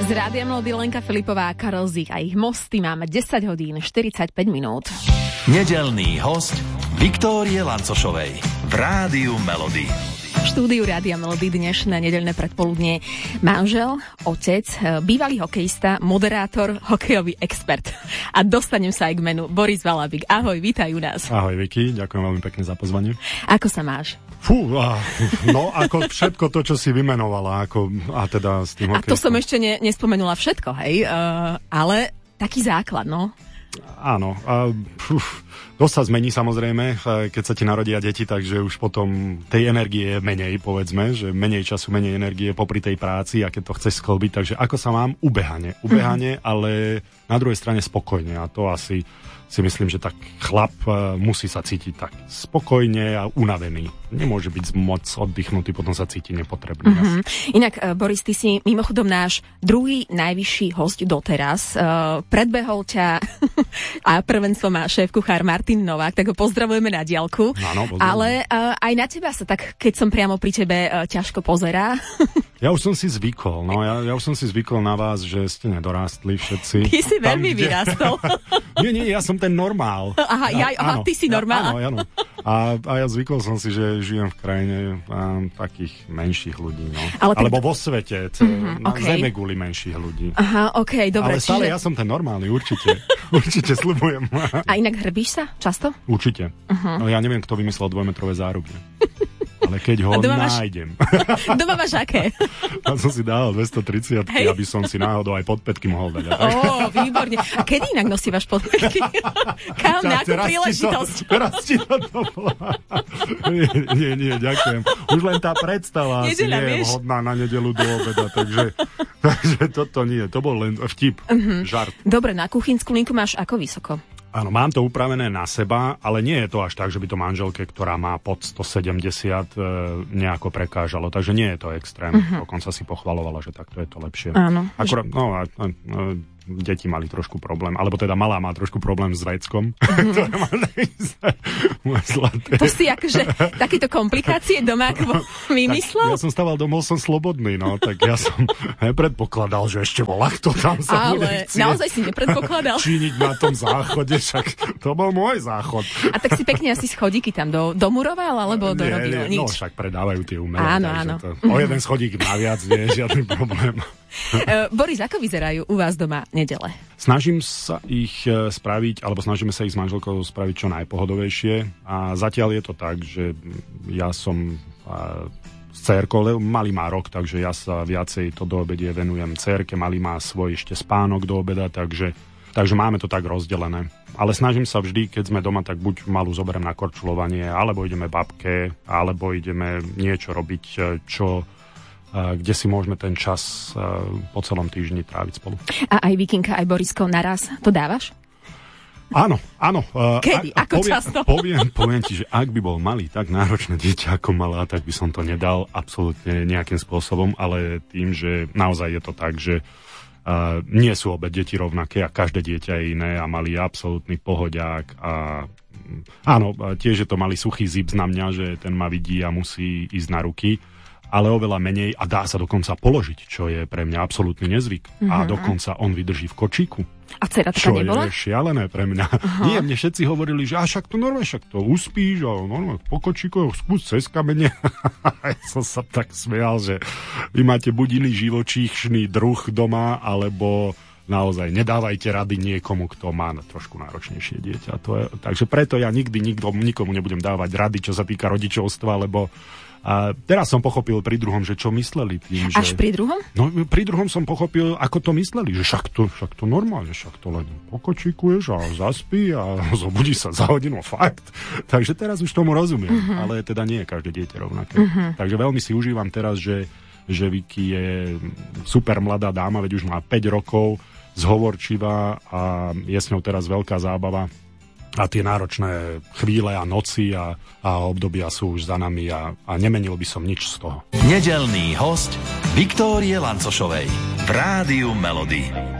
Z Rádia Melody Lenka Filipová a Karol Zich a ich mosty. Máme 10 hodín 45 minút. Nedeľný host Viktórie Lancošovej v Rádiu Melody. V štúdiu Rádia Melody dnešné nedeľné predpoludnie manžel, otec, bývalý hokejista, moderátor, hokejový expert. A dostanem sa aj k menu. Boris Valabik. Ahoj, vítaj u nás. Ahoj Viki, ďakujem veľmi pekne za pozvanie. Ako sa máš? No ako všetko to, čo si vymenovala, a teda s tým hokejom. A to som ešte nespomenula všetko, hej, ale taký základ, no. Áno, dosť sa zmení samozrejme, keď sa ti narodia deti, takže už potom tej energie je menej, povedzme, že menej času, menej energie popri tej práci a keď to chceš sklbiť, takže ako sa mám? Ubehane, ale na druhej strane spokojne a to asi si myslím, že tak chlap musí sa cítiť tak spokojne a unavený. Nemôže byť moc oddychnutý, potom sa cíti nepotrebný. Inak, Boris, ty si mimochodom náš druhý najvyšší hosť doteraz. Predbehol ťa a prvenstvo má šéf-kuchár Martin Novák, tak ho pozdravujeme na diaľku. Áno, ale aj na teba sa tak, keď som priamo pri tebe, ťažko pozerá. Ja už som si zvykol, ja už som si zvykol na vás, že ste nedorástli všetci. Ty si veľmi vyrástol. Nie, ja som ten normál. Aha, ty si normál. Áno. A ja zvykol som si, že žijem v krajine takých menších ľudí, no. Alebo vo svete, na zemeguli menších ľudí. Aha, okej, dobre. Ale stále ja som ten normálny, určite. Určite, sľubujem. A inak hrbíš sa často? Určite. No, ja neviem, kto vymyslel 2-metrové zárubne. Ale keď ho nájdem. Doma máš aké? Ja som si dal 230, aby som si náhodou aj podpätky mohol dať. Výborne. A kedy inak nosívaš podpätky? Kam, na akú príležitosť? Teraz ti to bola. Nie, ďakujem. Už len tá predstava asi nie je vhodná na nedeľu do obeda, takže toto nie. To bol len vtip, žart. Dobre, na kuchynskú linku máš ako vysoko? Áno, mám to upravené na seba, ale nie je to až tak, že by to manželke, ktorá má pod 170, nejako prekážalo. Takže nie je to extrém. Dokonca si pochvalovala, že takto je to lepšie. Áno. Akurát, deti mali trošku problém, alebo teda malá má trošku problém s veckom. To si akože takéto komplikácie doma vymyslel? Ja som stával domov, som slobodný, no, tak ja som nepredpokladal, že ešte volá, kto tam sa bude chcieť. Ale naozaj si nepredpokladal. Činiť na tom záchode, však to bol môj záchod. A tak si pekne asi schodíky tam domuroval, alebo dorobil? Nie, no však predávajú tie umelé. Áno. O jeden schodík naviac nie je žiadny problém. Boris, ako vyzerajú u vás doma nedele? Snažíme sa ich s manželkou spraviť čo najpohodovejšie a zatiaľ je to tak, že ja som s dcérkou, malý má rok, takže ja sa viacej to do obedie venujem dcérke, malý má svoj ešte spánok do obeda, takže máme to tak rozdelené. Ale snažím sa vždy, keď sme doma, tak buď malú zoberiem na korčulovanie, alebo ideme babke, alebo ideme niečo robiť, kde si môžeme ten čas po celom týždni tráviť spolu. A aj Vikinka, aj Borisko naraz to dávaš? Áno. Kedy? Ako často? Poviem ti, že ak by bol malý tak náročné dieťa ako malá, tak by som to nedal absolútne nejakým spôsobom, ale tým, že naozaj je to tak, že nie sú obe deti rovnaké a každé dieťa je iné a malý je absolútny pohodiák a áno, tiež je to malý suchý zips na mňa, že ten ma vidí a musí ísť na ruky, ale oveľa menej a dá sa dokonca položiť, čo je pre mňa absolútny nezvyk. A dokonca on vydrží v kočíku. A dcera taká nebola? Čo je šialené pre mňa. Nie, mne všetci hovorili, že však to normálne, však to uspíš a normálne po kočíku skús cez kamene. Ja som sa tak smial, že vy máte buď iný živočíšny druh doma, alebo naozaj nedávajte rady niekomu, kto má trošku náročnejšie dieťa. Takže preto ja nikdy nikomu nebudem dávať rady, čo sa týka rodičovstva, lebo a teraz som pochopil pri druhom, že čo mysleli tým, že... Až pri druhom? No, pri druhom som pochopil, ako to mysleli, že však to normálne, však to len pokočíkuješ a zaspí a zobudí sa za hodinu, fakt. Takže teraz už tomu rozumiem, ale teda nie je každé dieťa rovnaké. Takže veľmi si užívam teraz, že Vicky je super mladá dáma, veď už má 5 rokov, zhovorčivá a je s ňou teraz veľká zábava. A tie náročné chvíle a noci a obdobia sú už za nami a nemenil by som nič z toho. Nedeľný host Viktórie Lancošovej v Rádiu Melody.